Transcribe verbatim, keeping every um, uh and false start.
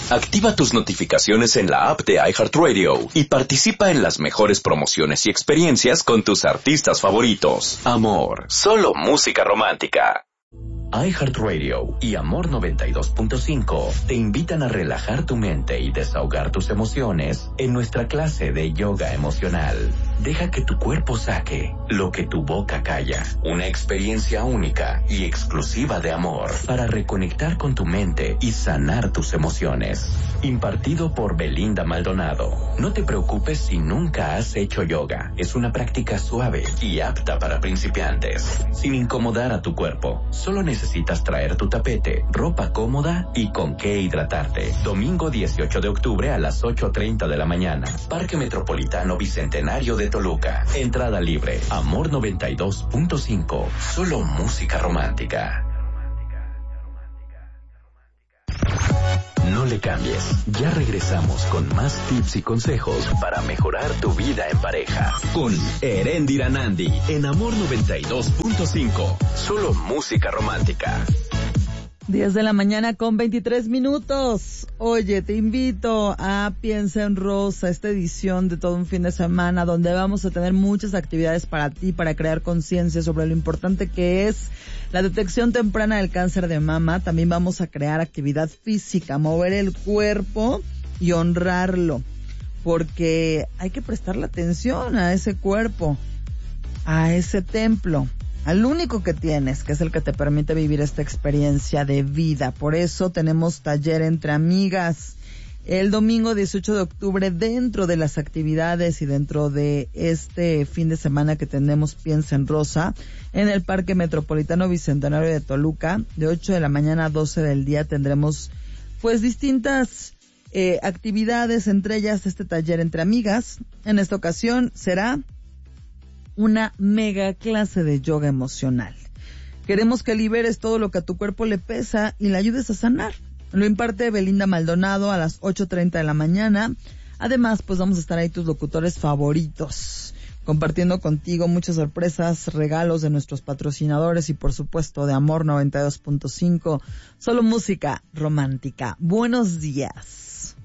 Activa tus notificaciones en la app de iHeartRadio y participa en las mejores promociones y experiencias con tus artistas favoritos. Amor, solo música romántica. iHeartRadio y Amor noventa y dos punto cinco te invitan a relajar tu mente y desahogar tus emociones en nuestra clase de yoga emocional. Deja que tu cuerpo saque lo que tu boca calla. Una experiencia única y exclusiva de amor para reconectar con tu mente y sanar tus emociones. Impartido por Belinda Maldonado. No te preocupes si nunca has hecho yoga. Es una práctica suave y apta para principiantes. Sin incomodar a tu cuerpo. Solo necesitas traer tu tapete, ropa cómoda y con qué hidratarte. Domingo dieciocho de octubre a las ocho treinta de la mañana. Parque Metropolitano Bicentenario de Toluca. Entrada libre. Amor noventa y dos punto cinco. Solo música romántica. No le cambies. Ya regresamos con más tips y consejos para mejorar tu vida en pareja. Con Eréndira Nandi en Amor noventa y dos punto cinco. Solo música romántica. diez de la mañana con veintitrés minutos. Oye, te invito a Piensa en Rosa, esta edición de todo un fin de semana donde vamos a tener muchas actividades para ti, para crear conciencia sobre lo importante que es la detección temprana del cáncer de mama. También vamos a crear actividad física, mover el cuerpo y honrarlo, porque hay que prestarle atención a ese cuerpo, a ese templo, al único que tienes, que es el que te permite vivir esta experiencia de vida. Por eso tenemos taller entre amigas el domingo dieciocho de octubre, dentro de las actividades y dentro de este fin de semana que tenemos Piensa en Rosa, en el Parque Metropolitano Bicentenario de Toluca, de ocho de la mañana a doce del día tendremos pues distintas eh, actividades, entre ellas este taller entre amigas. En esta ocasión será una mega clase de yoga emocional. Queremos que liberes todo lo que a tu cuerpo le pesa y le ayudes a sanar. Lo imparte Belinda Maldonado a las ocho treinta de la mañana. Además, pues vamos a estar ahí tus locutores favoritos, compartiendo contigo muchas sorpresas, regalos de nuestros patrocinadores y por supuesto de Amor noventa y dos punto cinco. Solo música romántica. Buenos días.